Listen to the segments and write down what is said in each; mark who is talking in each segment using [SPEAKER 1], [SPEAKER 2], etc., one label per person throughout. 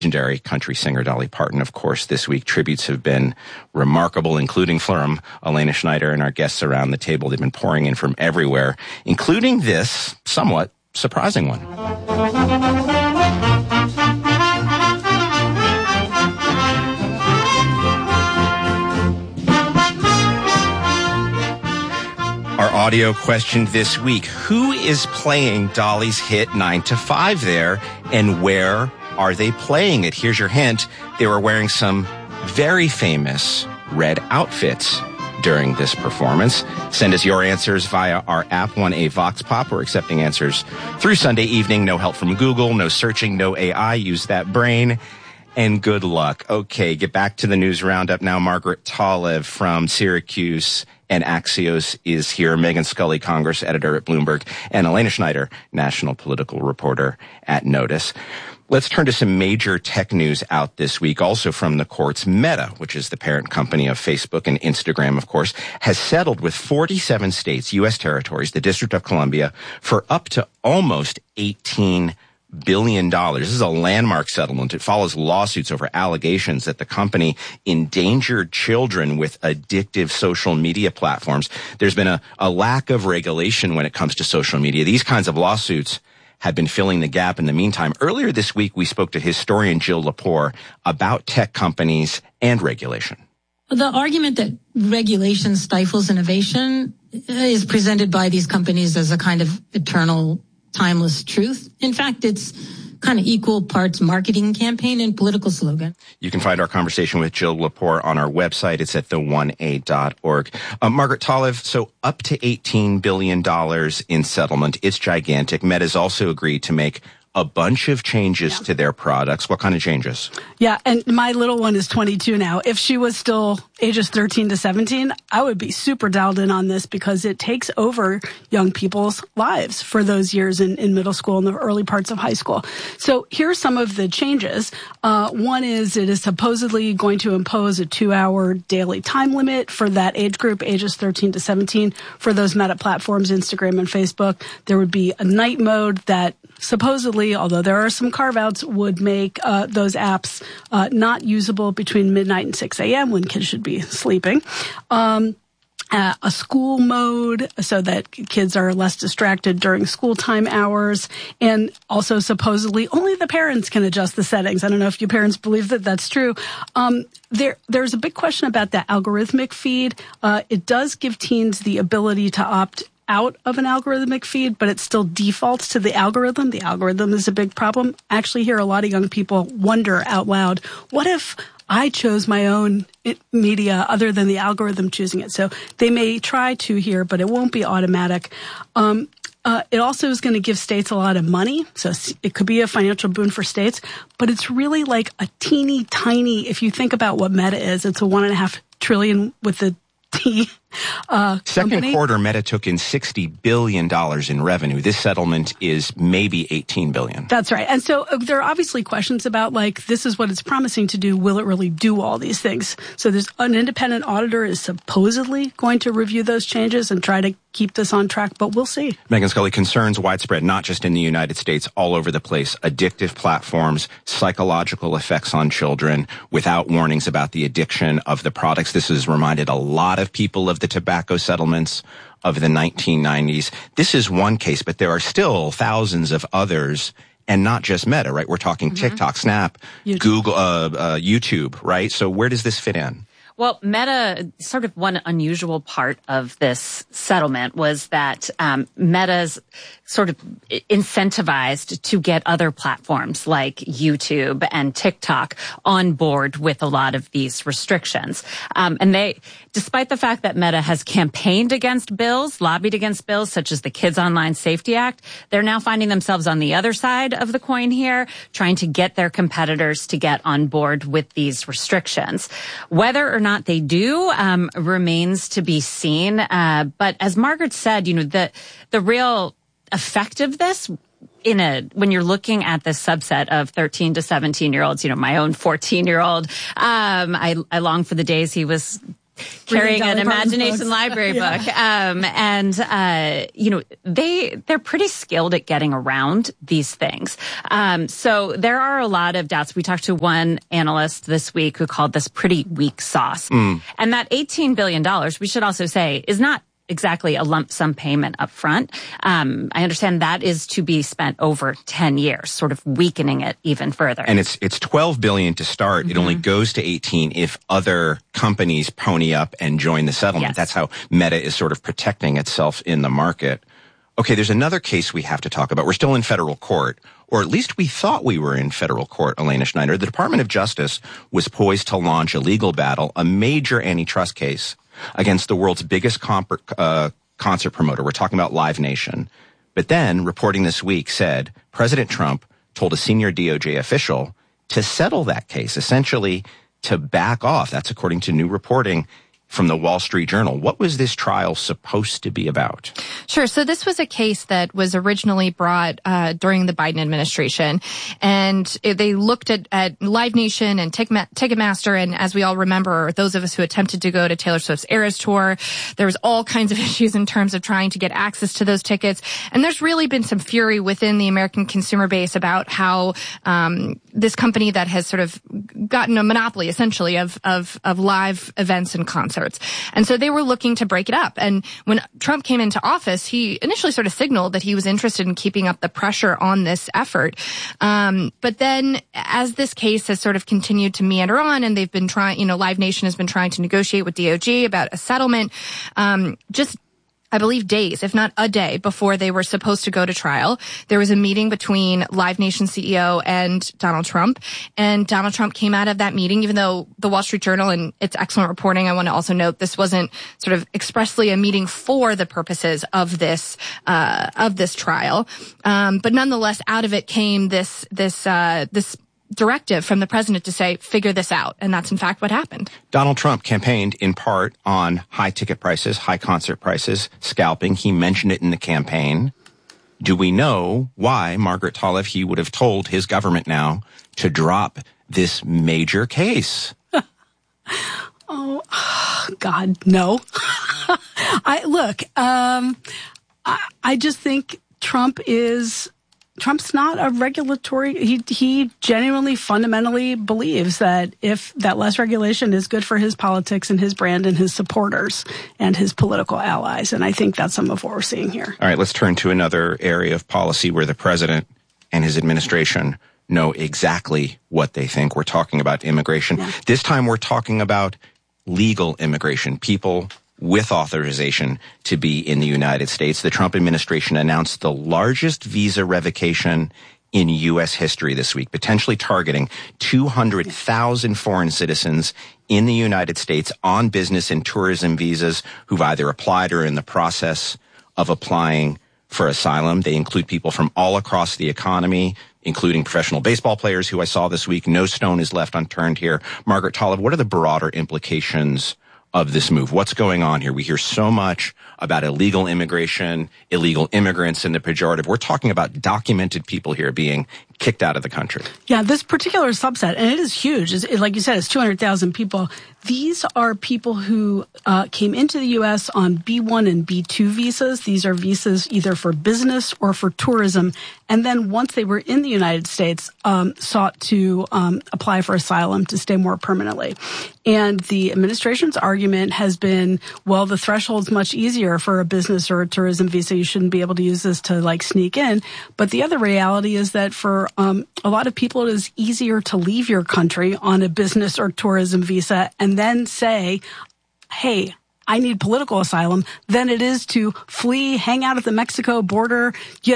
[SPEAKER 1] Legendary country singer Dolly Parton, of course, this week. Tributes have been remarkable, including from Elena Schneider and our guests around the table. They've been pouring in from everywhere, including this somewhat surprising one. Our audio question this week: who is playing Dolly's hit 9 to 5 there, and where are they playing it? Here's your hint. They were wearing some very famous red outfits during this performance. Send us your answers via our app, 1A Vox Pop. We're accepting answers through Sunday evening. No help from Google, no searching, no AI. Use that brain. And good luck. Okay, get back to the news roundup now. Margaret Talev from Syracuse and Axios is here. Megan Scully, Congress editor at Bloomberg, and Elena Schneider, national political reporter at Notice. Let's turn to some major tech news out this week, also from the courts. Meta, which is the parent company of Facebook and Instagram, of course, has settled with 47 states, U.S. territories, the District of Columbia, for up to almost $18 billion. This is a landmark settlement. It follows lawsuits over allegations that the company endangered children with addictive social media platforms. There's been a lack of regulation when it comes to social media. These kinds of lawsuits have been filling the gap in the meantime. Earlier this week, we spoke to historian Jill Lepore about tech companies and regulation.
[SPEAKER 2] The argument that regulation stifles innovation is presented by these companies as a kind of eternal, timeless truth. In fact, it's kind of equal parts marketing campaign and political slogan. You can find our conversation with Jill Lepore on our website. It's at the1a.org. Margaret Talev, so up to $18 billion in settlement. It's gigantic. Meta's also agreed to make a bunch of changes to their products. What kind of changes?
[SPEAKER 3] Yeah, and my little one is 22 now. If she was still ages 13 to 17, I would be super dialed in on this because it takes over young people's lives for those years in middle school and the early parts of high school. So here are some of the changes. One is it is supposedly going to impose a 2-hour daily time limit for that age group, ages 13 to 17, for those Meta platforms, Instagram and Facebook. There would be a night mode that supposedly, although there are some carve-outs, would make those apps not usable between midnight and 6 a.m. when kids should be sleeping. A school mode so that kids are less distracted during school time hours. And also supposedly only the parents can adjust the settings. I don't know if you parents believe that that's true. There's a big question about the algorithmic feed. It does give teens the ability to opt out of an algorithmic feed, but it still defaults to the algorithm. The algorithm is a big problem. I actually hear a lot of young people wonder out loud, what if I chose my own media other than the algorithm choosing it? So they may try to here, but it won't be automatic. It also is going to give states a lot of money. So it could be a financial boon for states, but it's really like a teeny tiny, if you think about what Meta is, it's a $1.5 trillion with the T.
[SPEAKER 1] Second quarter, Meta took in $60 billion in revenue. This settlement is maybe $18 billion.
[SPEAKER 3] That's right. And so there are obviously questions about, like, this is what it's promising to do. Will it really do all these things? So there's an independent auditor is supposedly going to review those changes and try to keep this on track, but we'll see.
[SPEAKER 1] Megan Scully, concerns widespread, not just in the United States, all over the place. Addictive platforms, psychological effects on children, without warnings about the addiction of the products. This has reminded a lot of people of the tobacco settlements of the 1990s. This is one case, but there are still thousands of others, and not just Meta, right? We're talking TikTok, Snap, YouTube. Google, YouTube, right? So where does this fit in?
[SPEAKER 4] Well, Meta, sort of one unusual part of this settlement was that Meta's sort of incentivized to get other platforms like YouTube and TikTok on board with a lot of these restrictions. And they, despite the fact that Meta has campaigned against bills, lobbied against bills such as the Kids Online Safety Act, they're now finding themselves on the other side of the coin here, trying to get their competitors to get on board with these restrictions. Whether or not they do remains to be seen. But as Margaret said, you know, the real effect of this when you're looking at this subset of 13 to 17-year-olds, you know, my own 14-year-old, I long for the days he was carrying an imagination library book. They're pretty skilled at getting around these things. So there are a lot of doubts. We talked to one analyst this week who called this pretty weak sauce. And that $18 billion, we should also say, is not exactly a lump sum payment up front. I understand that is to be spent over 10 years, sort of weakening it even further.
[SPEAKER 1] And it's $12 billion to start. It only goes to 18 if other companies pony up and join the settlement.
[SPEAKER 4] Yes.
[SPEAKER 1] That's how Meta is sort of protecting itself in the market. Okay, there's another case we have to talk about. We're still in federal court, or at least we thought we were in federal court, Elena Schneider. The Department of Justice was poised to launch a legal battle, a major antitrust case against the world's biggest concert promoter. We're talking about Live Nation. But then, reporting this week said President Trump told a senior DOJ official to settle that case, essentially to back off. That's according to new reporting from the Wall Street Journal. What was this trial supposed to be about?
[SPEAKER 5] Sure. So this was a case that was originally brought during the Biden administration, and they looked at Live Nation and Ticketmaster. And as we all remember, those of us who attempted to go to Taylor Swift's Eras Tour, there was all kinds of issues in terms of trying to get access to those tickets. And there's really been some fury within the American consumer base about how this company that has sort of gotten a monopoly, essentially, of live events and concerts. And so they were looking to break it up. And when Trump came into office, he initially sort of signaled that he was interested in keeping up the pressure on this effort. But then as this case has sort of continued to meander on, and they've been trying, Live Nation has been trying to negotiate with DOJ about a settlement, I believe days, if not a day, before they were supposed to go to trial, there was a meeting between Live Nation CEO and Donald Trump. And Donald Trump came out of that meeting, even though the Wall Street Journal and its excellent reporting, I want to also note, this wasn't sort of expressly a meeting for the purposes of this trial. But nonetheless, out of it came this directive from the president to say, figure this out. And that's in fact what happened.
[SPEAKER 1] Donald Trump campaigned in part on high ticket prices, high concert prices, scalping. He mentioned it in the campaign. Do we know why, Margaret Talev, he would have told his government now to drop this major case?
[SPEAKER 3] Oh, God, no. I just think Trump's not a regulatory. He genuinely, fundamentally believes that that less regulation is good for his politics and his brand and his supporters and his political allies. And I think that's some of what we're seeing here.
[SPEAKER 1] All right, let's turn to another area of policy where the president and his administration know exactly what they think. We're talking about immigration. Yeah. This time we're talking about legal immigration, people with authorization to be in the United States. The Trump administration announced the largest visa revocation in U.S. history this week, potentially targeting 200,000 foreign citizens in the United States on business and tourism visas who've either applied or are in the process of applying for asylum. They include people from all across the economy, including professional baseball players who I saw this week. No stone is left unturned here. Margaret Talev, what are the broader implications of this move? What's going on here? We hear so much about illegal immigration, illegal immigrants in the pejorative. We're talking about documented people here being kicked out of the country.
[SPEAKER 3] Yeah, this particular subset, and it is huge. Like you said, it's 200,000 people. These are people who came into the U.S. on B1 and B2 visas. These are visas either for business or for tourism. And then once they were in the United States, sought to apply for asylum to stay more permanently. And the administration's argument has been, well, the threshold's much easier for a business or a tourism visa. You shouldn't be able to use this to sneak in. But the other reality is that for a lot of people, it is easier to leave your country on a business or tourism visa and then say, hey, I need political asylum, than it is to flee, hang out at the Mexico border.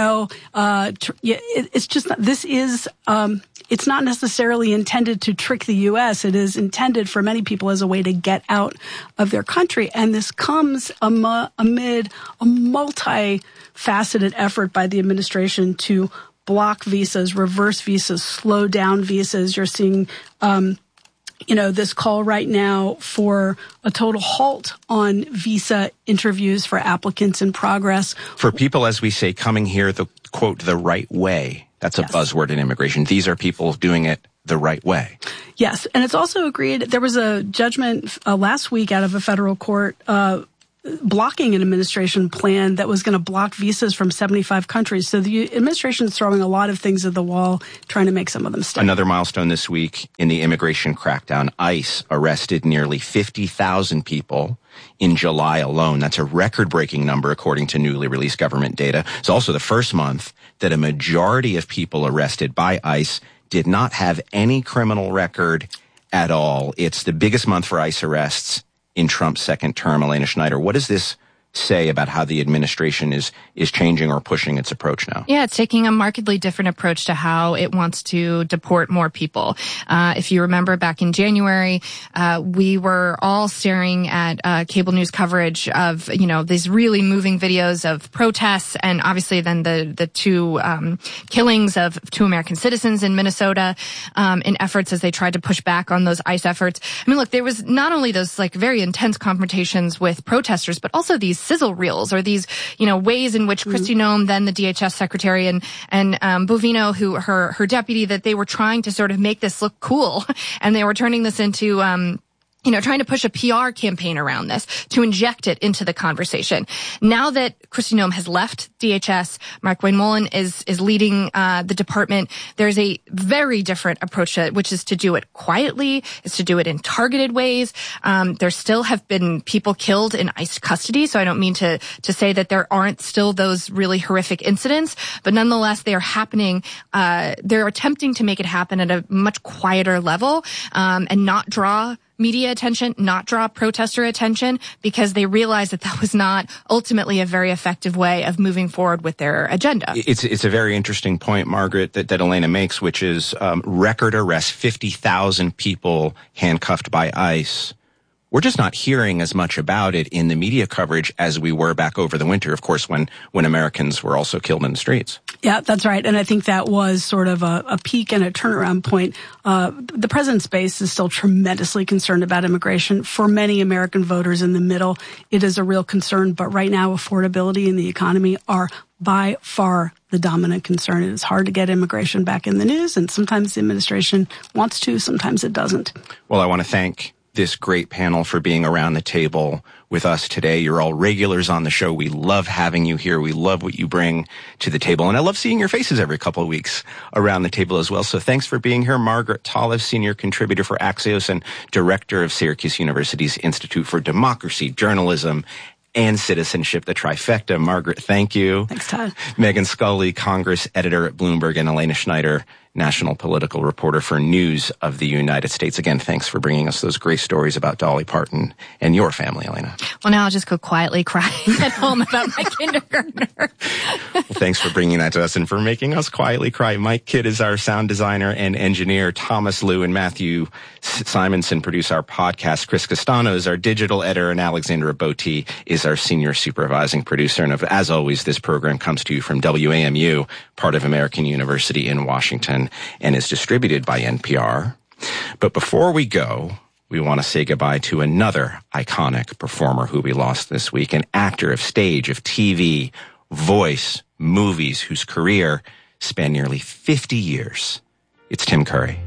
[SPEAKER 3] It's just, it's not necessarily intended to trick the U.S. It is intended for many people as a way to get out of their country. And this comes amid a multifaceted effort by the administration to block visas, reverse visas, slow down visas. You're seeing this call right now for a total halt on visa interviews for applicants in progress.
[SPEAKER 1] For people, as we say, coming here, the quote, the right way. That's a buzzword in immigration. These are people doing it the right way.
[SPEAKER 3] Yes, and it's also agreed. There was a judgment last week out of a federal court blocking an administration plan that was going to block visas from 75 countries. So the administration is throwing a lot of things at the wall, trying to make some of them stick.
[SPEAKER 1] Another milestone this week in the immigration crackdown, ICE arrested nearly 50,000 people in July alone. That's a record-breaking number according to newly released government data. It's also the first month that a majority of people arrested by ICE did not have any criminal record at all. It's the biggest month for ICE arrests in Trump's second term. Elena Schneider, what does this say about how the administration is changing or pushing its approach now?
[SPEAKER 5] Yeah, it's taking a markedly different approach to how it wants to deport more people. If you remember back in January, we were all staring at cable news coverage of, these really moving videos of protests, and obviously then the two killings of 2 American citizens in Minnesota in efforts as they tried to push back on those ICE efforts. I mean, look, there was not only those very intense confrontations with protesters, but also these sizzle reels, or these, ways in which Kristi Noem, then the DHS secretary, and Bovino, who her deputy, that they were trying to sort of make this look cool, and they were turning this into trying to push a PR campaign around this to inject it into the conversation. Now that Kristi Noem has left DHS, Mark Wayne Mullen is leading the department. There's a very different approach to it, which is to do it quietly, is to do it in targeted ways. There still have been people killed in ICE custody, so I don't mean to say that there aren't still those really horrific incidents, but nonetheless they are happening. They're attempting to make it happen at a much quieter level, and not draw media attention, not draw protester attention, because they realize that was not ultimately a very effective way of moving forward with their agenda.
[SPEAKER 1] It's a very interesting point, Margaret, that Elena makes, which is record arrests, 50,000 people handcuffed by ICE. We're just not hearing as much about it in the media coverage as we were back over the winter, of course, when Americans were also killed in the streets.
[SPEAKER 3] Yeah, that's right. And I think that was sort of a peak and a turnaround point. The president's base is still tremendously concerned about immigration. For many American voters in the middle, it is a real concern. But right now, affordability and the economy are by far the dominant concern. It is hard to get immigration back in the news, and sometimes the administration wants to, sometimes it doesn't.
[SPEAKER 1] Well, I want to thank this great panel for being around the table with us today. You're all regulars on the show. We love having you here. We love what you bring to the table. And I love seeing your faces every couple of weeks around the table as well. So thanks for being here. Margaret Talev, senior contributor for Axios and director of Syracuse University's Institute for Democracy, Journalism, and Citizenship, the trifecta. Margaret, thank you.
[SPEAKER 3] Thanks, Todd.
[SPEAKER 1] Megan Scully, Congress editor at Bloomberg, and Elena Schneider, national political reporter for News of the United States. Again, thanks for bringing us those great stories about Dolly Parton and your family, Elena.
[SPEAKER 5] Well, now I'll just go quietly cry at home about my kindergartner.
[SPEAKER 1] Well, thanks for bringing that to us and for making us quietly cry. Mike Kidd is our sound designer and engineer. Thomas Liu and Matthew Simonson produce our podcast. Chris Castano is our digital editor, and Alexandra Botti is our senior supervising producer. And as always, this program comes to you from WAMU, part of American University in Washington, and is distributed by NPR. But before we go, we want to say goodbye to another iconic performer who we lost this week, an actor of stage, of TV, voice, movies, whose career spanned nearly 50 years. It's Tim Curry.